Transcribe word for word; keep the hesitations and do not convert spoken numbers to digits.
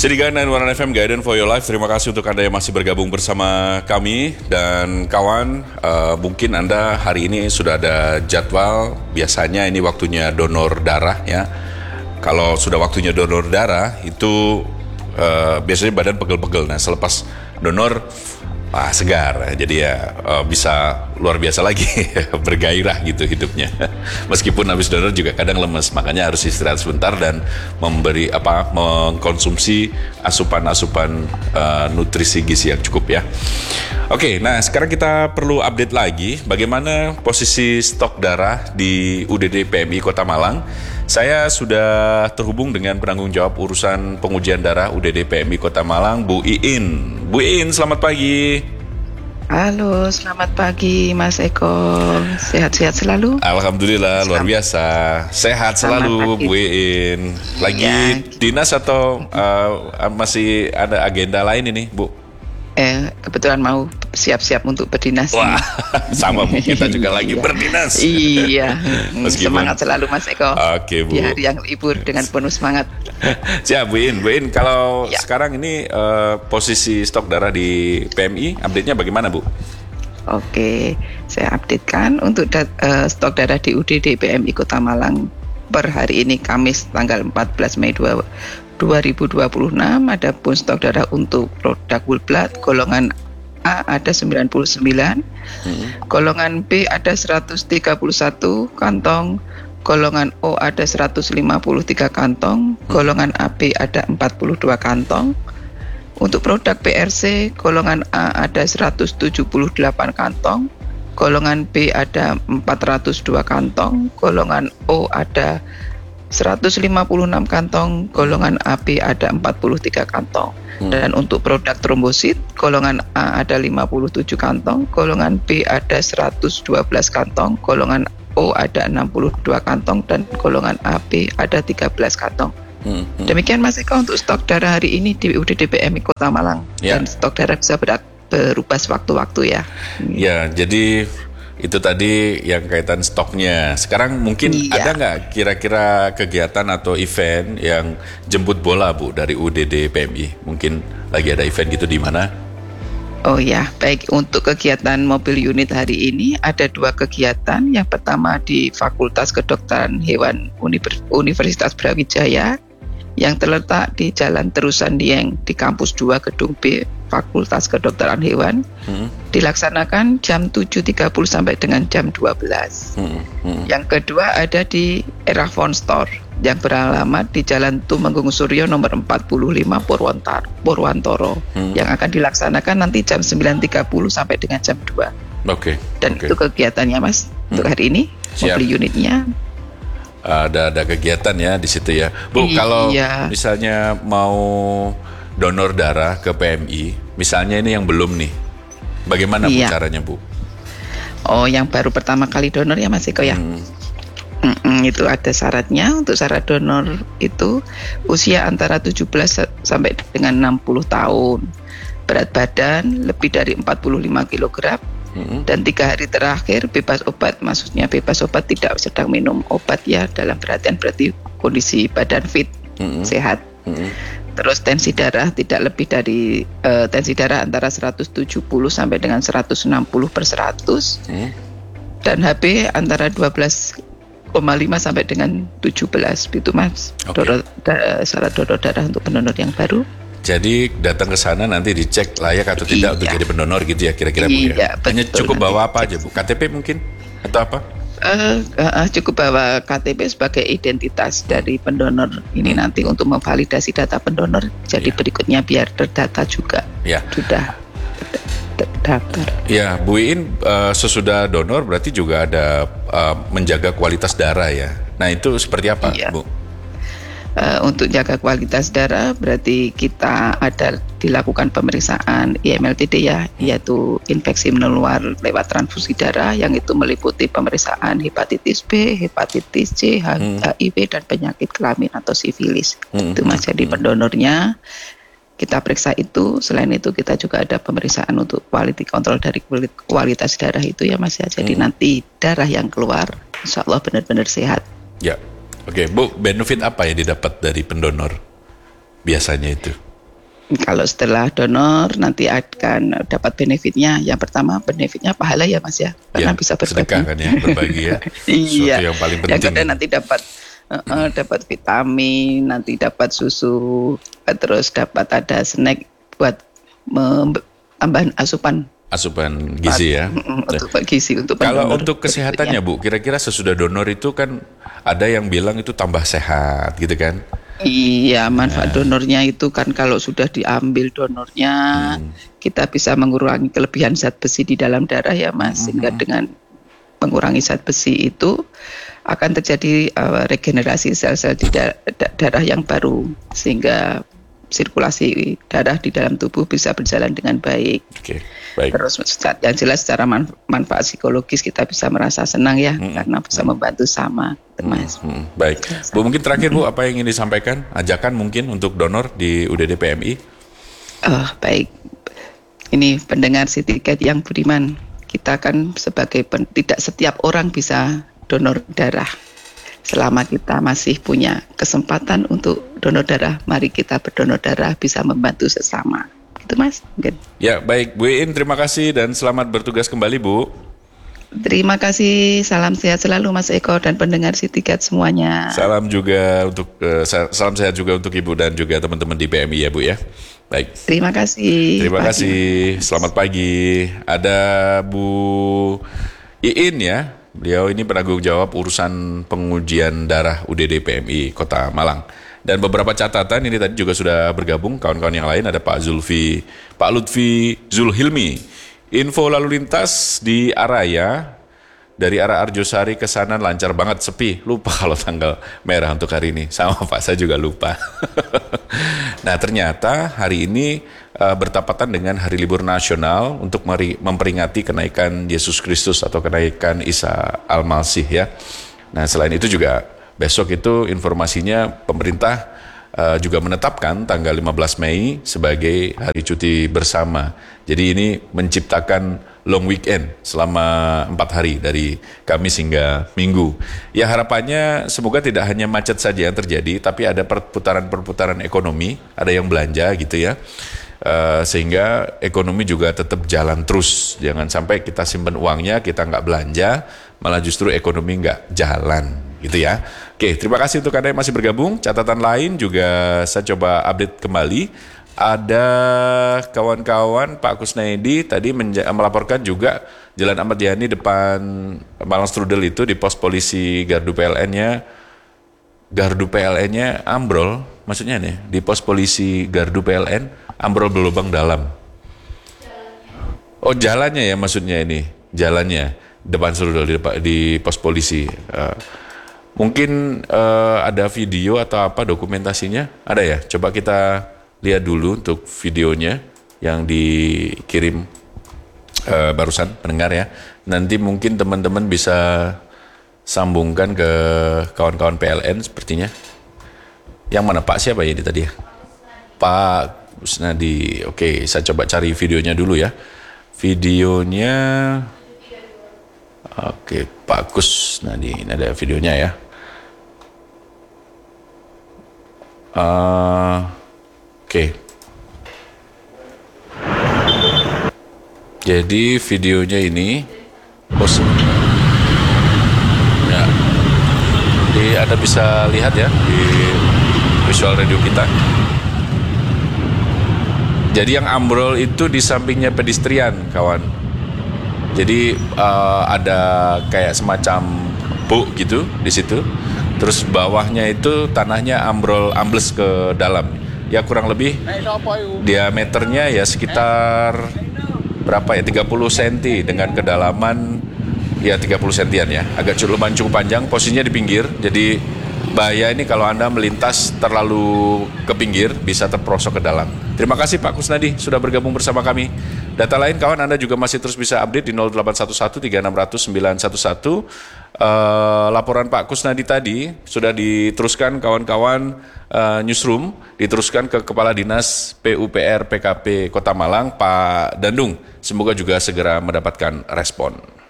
Sedigan dan Warna F M Guidance for Your Life. Terima kasih untuk Anda yang masih bergabung bersama kami. Dan kawan, uh, mungkin Anda hari ini sudah ada jadwal. Biasanya ini waktunya donor darah ya. Kalau sudah waktunya donor darah itu uh, biasanya badan pegel-pegel. Nah selepas donor ah, segar, jadi ya uh, bisa luar biasa lagi, bergairah gitu hidupnya. Meskipun habis donor juga kadang lemes, makanya harus istirahat sebentar dan memberi apa, mengkonsumsi asupan-asupan uh, nutrisi gizi yang cukup ya. Oke, nah sekarang kita perlu update lagi bagaimana posisi stok darah di U D D P M I Kota Malang. Saya sudah terhubung dengan penanggung jawab urusan pengujian darah U D D P M I Kota Malang, Bu Iin. Bu Iin, selamat pagi. Halo, selamat pagi Mas Eko. Sehat-sehat selalu? Alhamdulillah, luar biasa. Sehat selalu Bu Iin. Lagi ya. Dinas atau uh, masih ada agenda lain ini, Bu? Eh, kebetulan mau siap-siap untuk berdinas. Wah, sama Bu, kita juga lagi berdinas. Iya, Meskipun... semangat selalu Mas Eko. Oke Bu. Di hari yang libur dengan penuh semangat. Siap Bu Iin. Bu Iin, kalau ya. sekarang ini uh, posisi stok darah di P M I, update-nya bagaimana Bu? Oke, saya updatekan untuk dat- uh, stok darah di U D D P M I Kota Malang per hari ini Kamis tanggal empat belas Mei dua ribu dua puluh enam. Adapun stok darah untuk produk whole blood golongan A ada sembilan puluh sembilan, hmm. golongan B ada seratus tiga puluh satu kantong, golongan O ada seratus lima puluh tiga kantong, hmm. golongan A B ada empat puluh dua kantong. Untuk produk P R C golongan A ada seratus tujuh puluh delapan kantong, golongan B ada empat ratus dua kantong, golongan O ada seratus lima puluh enam kantong, golongan A B ada empat puluh tiga kantong. Hmm. Dan untuk produk trombosit, golongan A ada lima puluh tujuh kantong, golongan B ada seratus dua belas kantong, golongan O ada enam puluh dua kantong, dan golongan A B ada tiga belas kantong. Hmm. Hmm. Demikian Mas Eko untuk stok darah hari ini di U D D P M I Kota Malang. Ya. Dan stok darah bisa ber- berubah sewaktu-waktu ya. Ya, jadi itu tadi yang kaitan stoknya. Sekarang mungkin iya. ada nggak kira-kira kegiatan atau event yang jemput bola Bu dari U D D P M I? Mungkin lagi ada event gitu di mana? Oh ya, baik. Untuk kegiatan mobil unit hari ini ada dua kegiatan. Yang pertama di Fakultas Kedokteran Hewan Universitas Brawijaya yang terletak di Jalan Terusan Dieng di Kampus dua Gedung B Fakultas Kedokteran Hewan. Hmm. Dilaksanakan jam tujuh tiga puluh sampai dengan jam dua belas. Hmm. Hmm. Yang kedua ada di Erafon Store yang beralamat di Jalan Tumenggung Suryo nomor empat puluh lima Purwontar, Purwantoro, hmm. yang akan dilaksanakan nanti jam sembilan tiga puluh sampai dengan jam dua. Oke. Okay. Dan okay. itu kegiatannya Mas hmm. untuk hari ini. Siap. Mobil unitnya ada ada kegiatan ya di situ ya. Bu, iya. Kalau misalnya mau donor darah ke P M I, misalnya ini yang belum nih, bagaimana iya. Bu caranya Bu? Oh, yang baru pertama kali donor ya Mas Eko ya? Hmm. Mm-mm, itu ada syaratnya. Untuk syarat donor itu usia antara tujuh belas sampai dengan enam puluh tahun, berat badan lebih dari empat puluh lima kilogram, mm-hmm. dan tiga hari terakhir bebas obat. Maksudnya bebas obat, tidak sedang minum obat ya, dalam perhatian berarti kondisi badan fit, mm-hmm. sehat. Mm-hmm. Terus tensi darah tidak lebih dari uh, tensi darah antara seratus tujuh puluh sampai dengan seratus enam puluh per seratus, mm-hmm. dan H B antara dua belas koma lima sampai dengan tujuh belas, itu Mas. Okay. Donor, da, syarat donor darah untuk pendonor yang baru. Jadi datang ke sana nanti dicek layak atau tidak iya. untuk jadi pendonor gitu ya kira-kira Bu iya, ya. Hanya cukup bawa apa aja Bu? K T P mungkin atau apa? Uh, uh, cukup bawa K T P sebagai identitas dari pendonor ini hmm. nanti untuk memvalidasi data pendonor. Jadi ya. berikutnya biar terdata juga. Ya. Sudah terdaftar. Ya, Bu Iin uh, sesudah donor berarti juga ada uh, menjaga kualitas darah ya. Nah itu seperti apa iya. Bu? Uh, untuk jaga kualitas darah berarti kita ada dilakukan pemeriksaan I M L T D ya, yaitu infeksi menular lewat transfusi darah, yang itu meliputi pemeriksaan hepatitis B, hepatitis C, H I V, hmm. dan penyakit kelamin atau sifilis. Hmm. Itu Mas, jadi pendonornya kita periksa itu. Selain itu kita juga ada pemeriksaan untuk quality control dari kualitas darah itu ya Mas ya. Jadi hmm. nanti darah yang keluar insya Allah benar-benar sehat. Ya. Oke, Bu, benefit apa yang didapat dari pendonor biasanya itu? Kalau setelah donor nanti akan dapat benefitnya. Yang pertama benefitnya pahala ya Mas ya, karena Ya, bisa berbagi. sedekah kan ya, berbagi ya. Iya. Sesuatu yang paling Yang penting. kedua nanti dapat uh, uh, dapat vitamin, nanti dapat susu, terus dapat ada snack buat mem- tambahan asupan Asupan gizi ya. Mm, untuk gizi untuk Kalau pendonor untuk kesehatannya Bu, kira-kira sesudah donor itu kan ada yang bilang itu tambah sehat gitu kan? Iya, manfaat donornya itu kan kalau sudah diambil donornya, Hmm. kita bisa mengurangi kelebihan zat besi di dalam darah ya Mas. Sehingga dengan mengurangi zat besi itu akan terjadi uh, regenerasi sel-sel di da- da- darah yang baru, sehingga sirkulasi darah di dalam tubuh bisa berjalan dengan baik. Oke, baik. Terus yang jelas secara manf- manfaat psikologis kita bisa merasa senang ya, karena bisa membantu sama, Mas. Hmm, baik. Bu, mungkin terakhir Bu, apa yang ingin disampaikan? Ajakan mungkin untuk donor di U D D P M I? Oh, baik. Ini pendengar si tiket yang budiman. Kita kan sebagai pen- tidak setiap orang bisa donor darah. Selama kita masih punya kesempatan untuk donor darah, mari kita berdonor darah, bisa membantu sesama. Gitu Mas. Mungkin. Ya, baik. Bu Iin, terima kasih dan selamat bertugas kembali Bu. Terima kasih, salam sehat selalu Mas Eko dan pendengar si tiket semuanya. Salam juga untuk uh, salam sehat juga untuk Ibu dan juga teman-teman di P M I ya Bu ya. Baik. Terima kasih. Terima Pagi. kasih. Selamat pagi. Ada Bu Iin ya. Beliau ini penanggung jawab urusan pengujian darah U D D P M I Kota Malang. Dan beberapa catatan ini tadi juga sudah bergabung kawan-kawan yang lain, ada Pak Zulfi, Pak Lutfi Zulhilmi. Info lalu lintas di Araya dari arah Arjosari ke sana lancar banget, sepi. Lupa kalau tanggal merah untuk hari ini. Sama Pak, saya juga lupa. Nah, ternyata hari ini uh, bertepatan dengan hari libur nasional untuk meri- memperingati kenaikan Yesus Kristus atau kenaikan Isa Al-Masih ya. Nah, selain itu juga besok itu informasinya pemerintah uh, juga menetapkan tanggal lima belas Mei sebagai hari cuti bersama. Jadi ini menciptakan long weekend selama empat hari dari Kamis hingga Minggu. Ya harapannya semoga tidak hanya macet saja yang terjadi, tapi ada perputaran-perputaran ekonomi, ada yang belanja gitu ya. Uh, sehingga ekonomi juga tetap jalan terus. Jangan sampai kita simpan uangnya, kita nggak belanja, malah justru ekonomi nggak jalan gitu ya. Oke, terima kasih untuk Anda yang masih bergabung. Catatan lain juga saya coba update kembali. Ada kawan-kawan Pak Kusnaidi tadi menja- melaporkan juga Jalan Ahmad Yani depan Malang Strudel itu di pos polisi gardu P L N-nya gardu P L N-nya ambrol, maksudnya nih di pos polisi gardu P L N ambrol berlubang dalam. Oh jalannya ya maksudnya ini jalannya depan Strudel di, di pos polisi. Uh, mungkin uh, ada video atau apa dokumentasinya ada ya? Coba kita lihat dulu untuk videonya yang dikirim uh, barusan pendengar ya. Nanti mungkin teman-teman bisa sambungkan ke kawan-kawan P L N sepertinya. Yang mana Pak siapa ya ini tadi ya? Pak Kusnadi. Oke, saya coba cari videonya dulu ya. Videonya Oke, Pak Kusnadi. Ini ada videonya ya. Uh, Oke. Jadi videonya ini pos ya. Jadi Anda bisa lihat ya di visual radio kita. Jadi yang ambrol itu di sampingnya pedestrian, kawan. Jadi uh, ada kayak semacam buk gitu di situ. Terus bawahnya itu tanahnya ambrol ambles ke dalam. Ya kurang lebih diameternya ya sekitar berapa ya tiga puluh sentimeter dengan kedalaman ya tiga puluh sentian ya. Agak lumayan cukup panjang, posisinya di pinggir. Jadi bahaya ini kalau Anda melintas terlalu ke pinggir bisa terperosok ke dalam. Terima kasih Pak Kusnadi sudah bergabung bersama kami. Data lain kawan Anda juga masih terus bisa update di nol delapan satu satu tiga enam nol nol sembilan satu satu. Uh, laporan Pak Kusnadi tadi sudah diteruskan kawan-kawan uh, newsroom, diteruskan ke Kepala Dinas P U P R P K P Kota Malang Pak Dandung. Semoga juga segera mendapatkan respon.